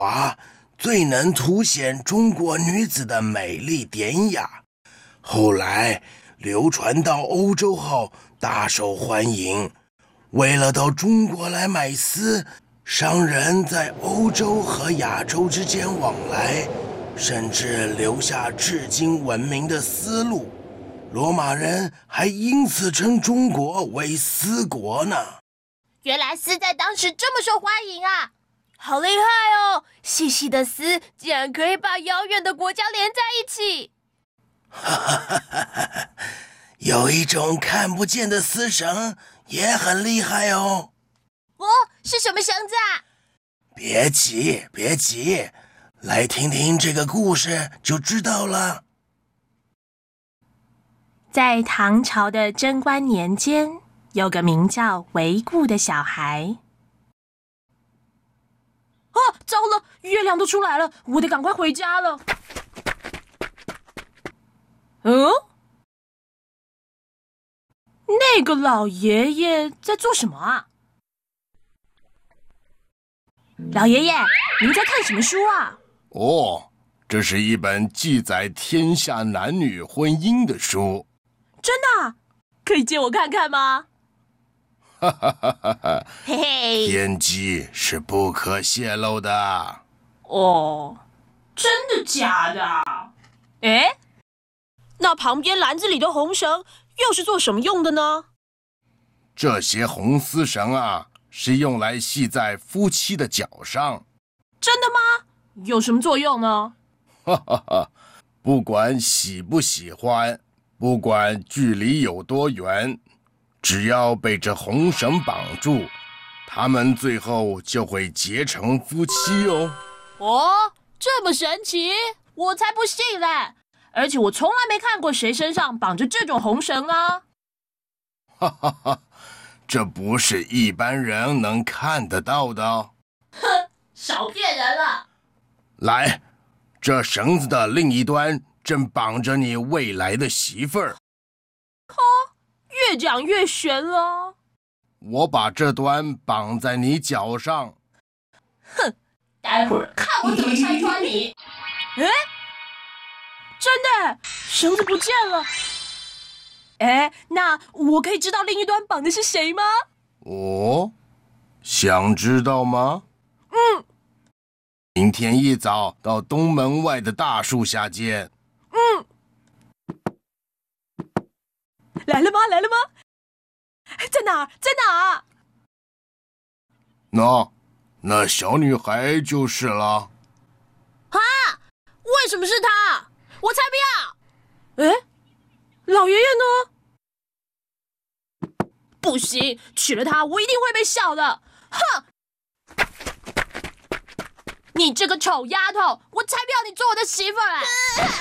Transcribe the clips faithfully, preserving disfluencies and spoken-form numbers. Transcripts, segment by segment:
华最能凸显中国女子的美丽典雅，后来流传到欧洲后大受欢迎。为了到中国来买丝，商人在欧洲和亚洲之间往来，甚至留下至今闻名的丝路。罗马人还因此称中国为丝国呢。 原来丝在当时这么受欢迎啊！好厉害哦！细细的丝竟然可以把遥远的国家连在一起。 哈哈哈哈哈！有一种看不见的丝绳也很厉害哦。 哦，是什么绳子啊？ 别急，别急，来听听这个故事就知道了。 在唐朝的贞观年间，有个名叫韦固的小孩。 啊，糟了，月亮都出来了，我得赶快回家了。嗯？那个老爷爷在做什么啊？老爷爷，您在看什么书啊？ 哦，这是一本记载天下男女婚姻的书。 真的啊？可以借我看看吗？ 哈哈哈哈哈！ 嘿嘿， 天机是不可泄露的。 哦，真的假的？哎，那旁边篮子里的红绳又是做什么用的呢？ 这些红丝绳啊，是用来系在夫妻的脚上。 真的吗？有什么作用呢？ 哈哈哈！不管喜不喜欢，不管距离有多远，只要被这红绳绑住，他们最后就会结成夫妻哦。 哦，这么神奇？我才不信嘞！而且我从来没看过谁身上绑着这种红绳啊！ 哈哈哈，这不是一般人能看得到的哦。 哼，少骗人了！ 来，这绳子的另一端正绑着你未来的媳妇儿。 哦，越讲越悬了。 我把这端绑在你脚上。 哼，待会儿看我怎么拆穿你！哎，真的，绳子不见了。哎，那我可以知道另一端绑的是谁吗？ 哦，想知道吗？ 嗯。 明天一早到东门外的大树下见。 嗯。来了吗？来了吗？在哪儿？在哪儿？ 那，那小女孩就是了。 啊！为什么是她？我才不要！哎，老爷爷呢？不行，娶了她，我一定会被笑的。哼！你这个丑丫头，我才不要你做我的媳妇儿啊！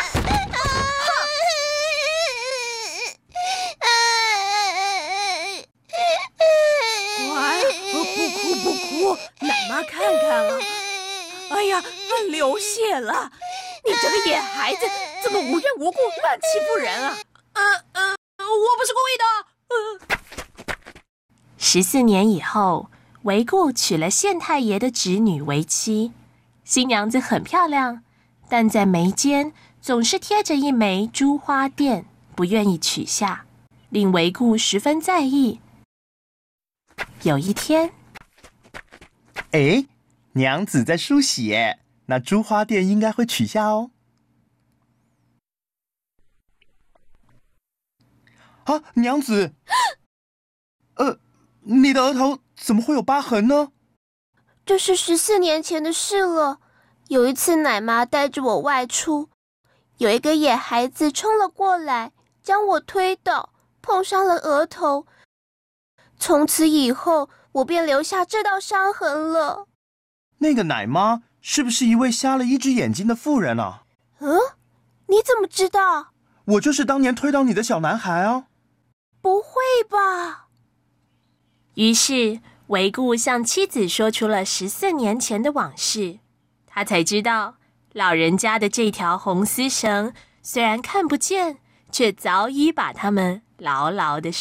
乖，不哭不哭，奶妈看看啊！哎呀，流血了！你这个野孩子，怎么无缘无故乱欺负人啊？呃呃，我不是故意的。呃、 十四年以后，韦固娶了县太爷的侄女为妻。新娘子很漂亮，但在眉间总是贴着一枚珠花钿，不愿意取下，令韦固十分在意。有一天， 哎，娘子在梳洗耶，那珠花钿应该会取下哦。啊，娘子，呃，你的额头怎么会有疤痕呢？ 这是十四年前的事了。有一次，奶妈带着我外出，有一个野孩子冲了过来，将我推倒，碰伤了额头。从此以后，我便留下这道伤痕了。 那个奶妈是不是一位瞎了一只眼睛的妇人啊？ 嗯，你怎么知道？ 我就是当年推倒你的小男孩啊！ 不会吧？ 于是韦固向妻子说出了十四年前的往事。他才知道，老人家的这条红丝绳虽然看不见，却早已把他们牢牢地